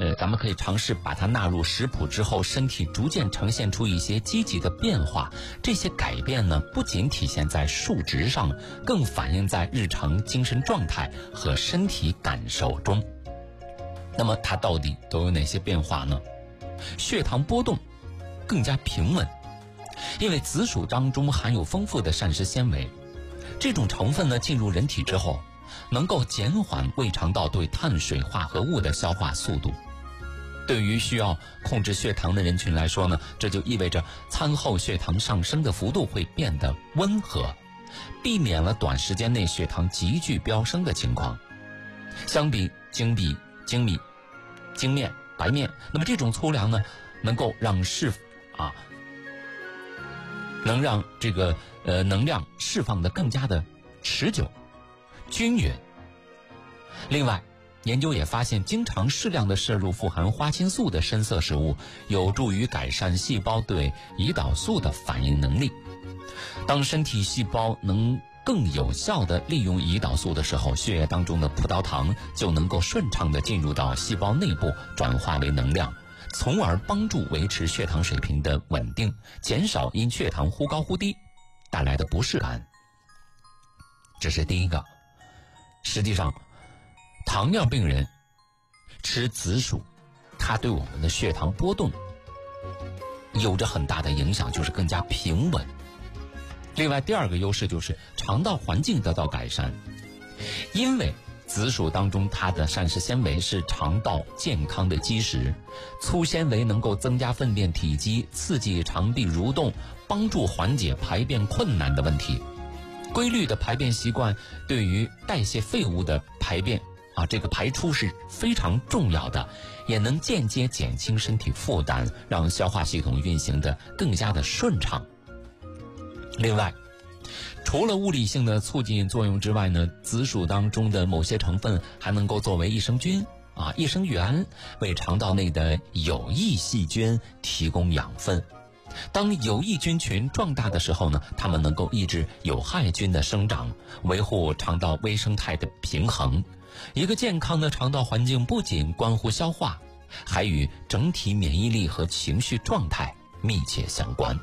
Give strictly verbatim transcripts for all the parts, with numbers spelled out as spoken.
呃，咱们可以尝试把它纳入食谱之后，身体逐渐呈现出一些积极的变化。这些改变呢，不仅体现在数值上，更反映在日常精神状态和身体感受中。那么它到底都有哪些变化呢？血糖波动更加平稳，因为紫薯当中含有丰富的膳食纤维，这种成分呢进入人体之后，能够减缓胃肠道对碳水化合物的消化速度。对于需要控制血糖的人群来说呢，这就意味着餐后血糖上升的幅度会变得温和，避免了短时间内血糖急剧飙升的情况。相比精米、精米、精面、白面，那么这种粗粮呢，能够让释啊，能让这个呃能量释放的更加的持久、均匀。另外，研究也发现，经常适量的摄入富含花青素的深色食物，有助于改善细胞对胰岛素的反应能力。当身体细胞能更有效地利用胰岛素的时候，血液当中的葡萄糖就能够顺畅地进入到细胞内部，转化为能量，从而帮助维持血糖水平的稳定，减少因血糖忽高忽低带来的不适感。这是第一个。实际上，糖尿病人吃紫薯，它对我们的血糖波动有着很大的影响，就是更加平稳。另外，第二个优势就是肠道环境得到改善，因为紫薯当中它的膳食纤维是肠道健康的基石，粗纤维能够增加粪便体积，刺激肠壁蠕动，帮助缓解排便困难的问题。规律的排便习惯对于代谢废物的排便啊，这个排出是非常重要的，也能间接减轻身体负担，让消化系统运行的更加的顺畅。另外，除了物理性的促进作用之外呢，紫薯当中的某些成分还能够作为益生菌啊、益生元，为肠道内的有益细菌提供养分。当有益菌群壮大的时候呢，它们能够抑制有害菌的生长，维护肠道微生态的平衡。一个健康的肠道环境不仅关乎消化，还与整体免疫力和情绪状态密切相关。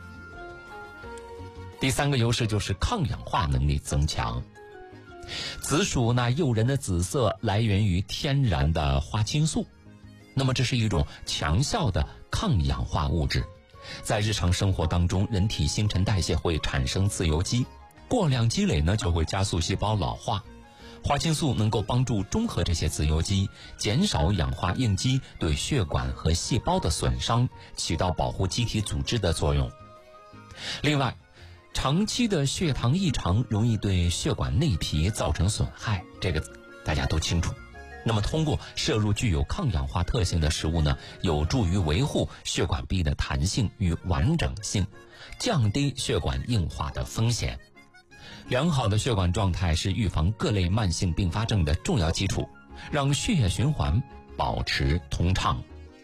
第三个优势就是抗氧化能力增强。紫薯那诱人的紫色来源于天然的花青素，那么这是一种强效的抗氧化物质。在日常生活当中，人体新陈代谢会产生自由基，过量积累呢就会加速细胞老化。花青素能够帮助中和这些自由基，减少氧化应激对血管和细胞的损伤，起到保护机体组织的作用。另外，长期的血糖异常容易对血管内皮造成损害，这个大家都清楚。那么通过摄入具有抗氧化特性的食物呢，有助于维护血管壁的弹性与完整性，降低血管硬化的风险。良好的血管状态是预防各类慢性并发症的重要基础，让血液循环保持通畅。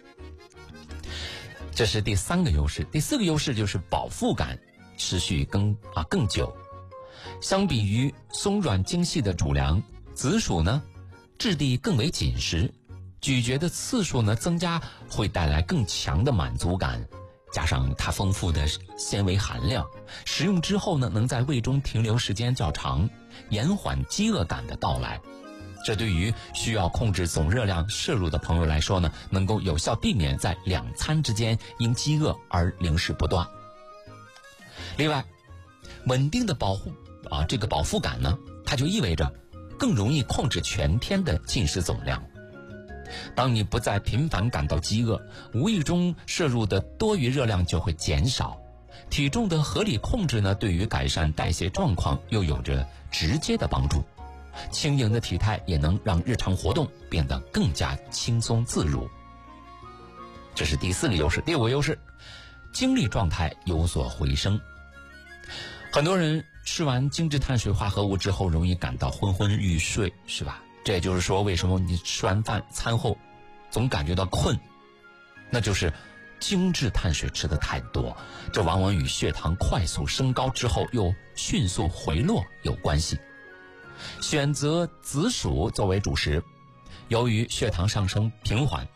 这是第三个优势。第四个优势就是饱腹感持续更啊更久。相比于松软精细的主粮，紫薯呢质地更为紧实，咀嚼的次数呢增加，会带来更强的满足感，加上它丰富的纤维含量，食用之后呢能在胃中停留时间较长，延缓饥饿感的到来。这对于需要控制总热量摄入的朋友来说呢，能够有效避免在两餐之间因饥饿而零食不断。另外，稳定的保护啊这个饱腹感呢，它就意味着更容易控制全天的进食总量。当你不再频繁感到饥饿，无意中摄入的多余热量就会减少。体重的合理控制呢，对于改善代谢状况又有着直接的帮助。轻盈的体态也能让日常活动变得更加轻松自如。这是第四个优势。第五个优势，精力状态有所回升。很多人吃完精致碳水化合物之后容易感到昏昏欲睡，是吧？这也就是说，为什么你吃完饭餐后总感觉到困，那就是精致碳水吃的太多，这往往与血糖快速升高之后又迅速回落有关系。选择紫薯作为主食，由于血糖上升平缓，